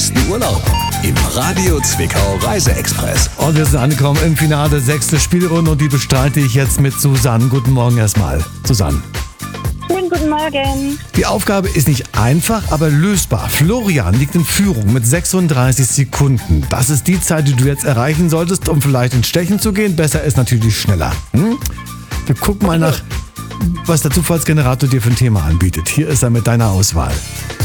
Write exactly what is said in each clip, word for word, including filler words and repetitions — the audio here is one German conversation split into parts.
nächsten Urlaub im Radio Zwickau Reiseexpress. Und wir sind angekommen im Finale, sechste Spielrunde und die bestreite ich jetzt mit Susanne. Guten Morgen erstmal. Susanne. Schönen guten Morgen. Die Aufgabe ist nicht einfach, aber lösbar. Florian liegt in Führung mit sechsunddreißig Sekunden. Das ist die Zeit, die du jetzt erreichen solltest, um vielleicht ins Stechen zu gehen. Besser ist natürlich schneller. Hm? Wir gucken mal nach, was der Zufallsgenerator dir für ein Thema anbietet. Hier ist er mit deiner Auswahl.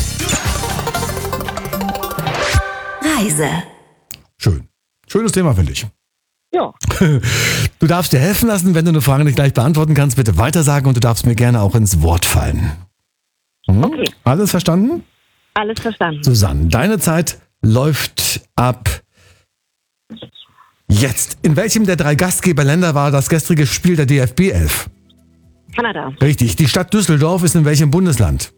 Reise. Schön. Schönes Thema, finde ich. Ja. Du darfst dir helfen lassen, wenn du eine Frage nicht gleich beantworten kannst, bitte weitersagen und du darfst mir gerne auch ins Wort fallen. Hm? Okay. Alles verstanden? Alles verstanden. Susanne, deine Zeit läuft ab jetzt. In welchem der drei Gastgeberländer war das gestrige Spiel der D F B elf? Kanada. Richtig. Die Stadt Düsseldorf ist in welchem Bundesland?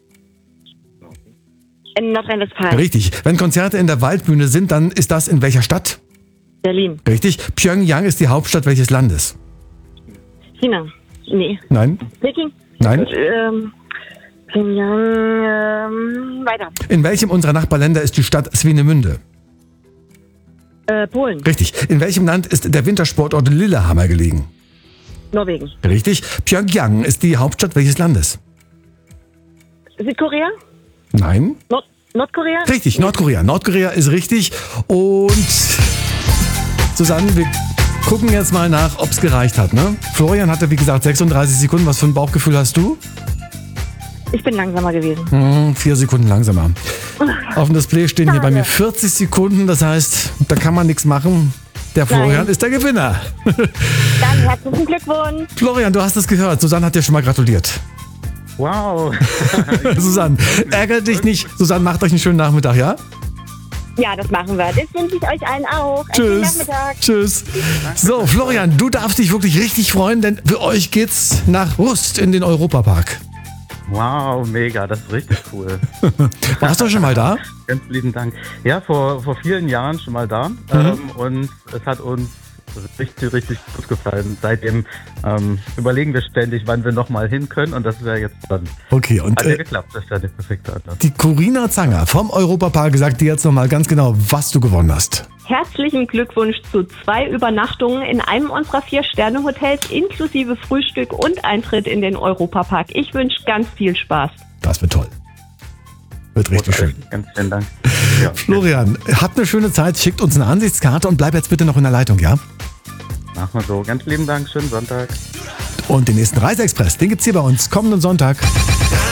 In Nordrhein-Westfalen. Richtig. Wenn Konzerte in der Waldbühne sind, dann ist das in welcher Stadt? Berlin. Richtig. Pyongyang ist die Hauptstadt welches Landes? China. Nee. Nein. Peking. Nein. Ähm, Pyongyang. Ähm, weiter. In welchem unserer Nachbarländer ist die Stadt Swinemünde? Äh, Polen. Richtig. In welchem Land ist der Wintersportort Lillehammer gelegen? Norwegen. Richtig. Pyongyang ist die Hauptstadt welches Landes? Südkorea? Nein. Nord Nordkorea? Richtig, Nordkorea. Nordkorea ist richtig. Und Susanne, wir gucken jetzt mal nach, ob es gereicht hat. Ne? Florian hatte, wie gesagt, sechsunddreißig Sekunden. Was für ein Bauchgefühl hast du? Ich bin langsamer gewesen. Hm, vier Sekunden langsamer. Auf dem Display stehen hier bei mir vierzig Sekunden. Das heißt, da kann man nichts machen. Der Florian Nein. ist der Gewinner. Dann herzlichen Glückwunsch. Florian, du hast es gehört. Susanne hat dir schon mal gratuliert. Wow. Susanne, ärgert dich nicht. Susanne, macht euch einen schönen Nachmittag, ja? Ja, das machen wir. Das wünsche ich euch allen auch. Einen schönen Tschüss. Nachmittag. Tschüss. So, Florian, du darfst dich wirklich richtig freuen, denn für euch geht's nach Rust in den Europapark. Wow, mega, das ist richtig cool. Warst du schon mal da? Ganz lieben Dank. Ja, vor, vor vielen Jahren schon mal da. Mhm. Ähm, und es hat uns richtig, richtig gut gefallen. Seitdem ähm, überlegen wir ständig, wann wir nochmal hin können. Und das wäre jetzt dann. Okay, und hat ja äh, geklappt. Das ist ja der perfekte Anlass. die Corina Zanger vom Europapark sagt dir jetzt nochmal ganz genau, was du gewonnen hast. Herzlichen Glückwunsch zu zwei Übernachtungen in einem unserer Vier-Sterne-Hotels inklusive Frühstück und Eintritt in den Europapark. Ich wünsche ganz viel Spaß. Das wird toll. Wird richtig schön. Ganz vielen Dank. Ja. Florian, habt eine schöne Zeit, schickt uns eine Ansichtskarte und bleib jetzt bitte noch in der Leitung, ja? Machen wir so. Ganz lieben Dank. Schönen Sonntag. Und den nächsten Reiseexpress, den gibt's hier bei uns kommenden Sonntag.